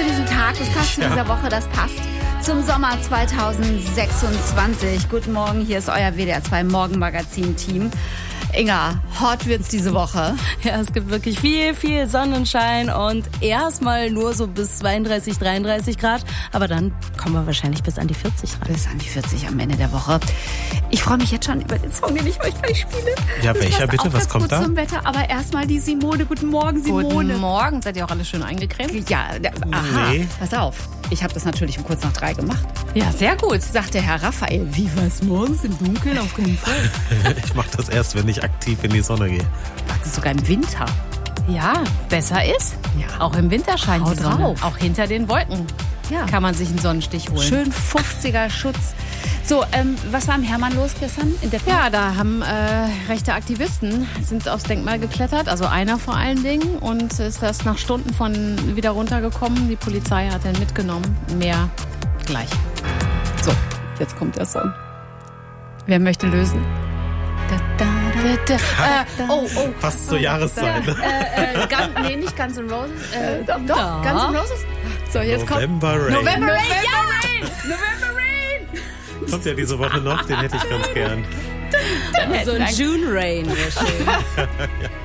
zu diesem Tag, das passt zu dieser Woche, das passt zum Sommer 2026. Guten Morgen, hier ist euer WDR 2 Morgenmagazin-Team. Inga, hot wird's diese Woche. Ja, es gibt wirklich viel Sonnenschein und erstmal nur so bis 32, 33 Grad. Aber dann kommen wir wahrscheinlich bis an die 40 ran. Bis an die 40 am Ende der Woche. Ich freue mich jetzt schon über den Song, den ich euch gleich spiele. Ja, welcher bitte? Was kommt da? Zum Wetter, aber erstmal die Simone. Guten Morgen, Simone. Guten Morgen. Seid ihr auch alle schön eingecremt? Ja, aha. Nee. Pass auf. Ich habe das natürlich um kurz nach 3 gemacht. Ja, sehr gut. Sagt der Herr Raphael. Wie, was morgens im Dunkeln? Auf keinen Fall. Ich mache das erst, wenn ich aktiv in die Sonne gehe. Das ist sogar im Winter. Ja, besser ist. Ja. Auch im Winter scheint Haut die Sonne. drauf. Auch hinter den Wolken kann man sich einen Sonnenstich holen. Schön 50er Schutz. So, was war am Hermann los gestern? In der Ja, da haben rechte Aktivisten sind aufs Denkmal geklettert, also einer vor allen Dingen, und ist das nach Stunden von wieder runtergekommen. Die Polizei hat ihn mitgenommen. Mehr gleich. So, jetzt kommt der Song. Wer möchte lösen? Passt zur Jahreszeit. Ne? Nee, nicht Guns N' Roses. Doch, Guns N' Roses. So, jetzt November Rain. November Rain. Kommt ja diese Woche noch, den hätte ich ganz gern. So ein June Rain wäre schön.